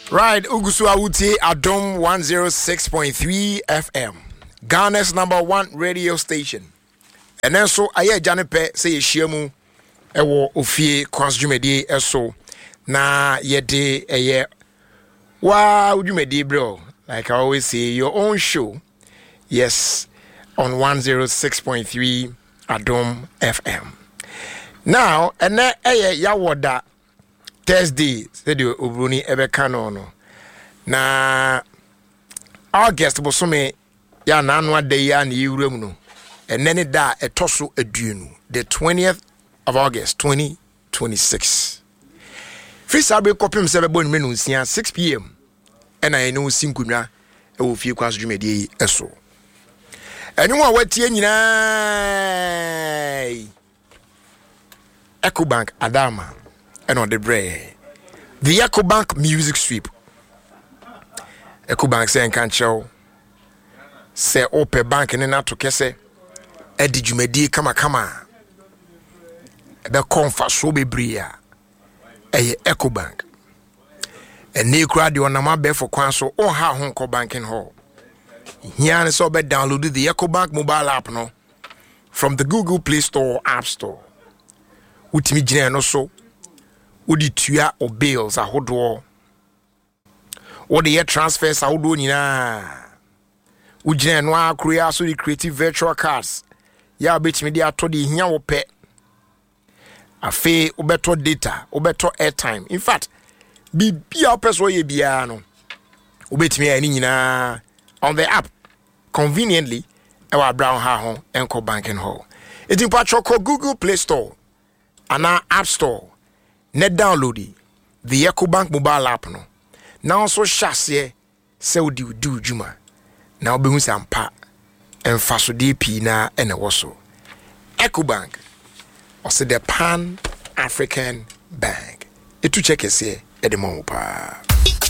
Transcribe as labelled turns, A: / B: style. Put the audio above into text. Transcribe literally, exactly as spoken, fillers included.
A: Right, Ugusu Awuti Adom one oh six point three F M, Ghana's number one radio station. And then so aye Janepe say Shiemu ewo ofie kwansjumedi eso na yede eye wa udjumedi bro. Like I always say, your own show. Yes, on one oh six point three Adom F M. Now, and then eye yawoda Thursday, said you Ubruni Ebekano no. Na August bosome ya na anwa day ya ni urem no. And then it da etoso eduenu. The twentieth of August twenty twenty-six. Free sabe kopim sebe bon menu nsia six p.m. And I know sinkunwa e wo fie kwaso dwumedi eso. Enu a watie nyina Ecobank Adama and on the bread. The Ecobank music sweep. Ecobank say can show. Say open bank and na to kese. Edi jumedi kama kama. Ebe konfa so bebria. Eye Ecobank. And ne kura di onama be for kwan so on ha hon ko banking hall. Here ne so be download the Ecobank mobile app no from the Google Play Store App Store. Utimi gina no so udi tua o bills ahodo o de transfers ahodo nyina ugina no akroya so the creative virtual cards ya betimi de ato de hia wo pe afi obeto data obeto airtime. In fact bibia opeso ye bia no obetimi ani nyina on the app conveniently our brown ha ho enko banking hall. It in patchoko Google Play Store and our App Store. Net download the Ecobank mobile app no. Now also shase se odi do juma. Now be hu sampa emfaso de pi na ene woso. Ecobank also the Pan African Bank. Etu check ese e de mo pa.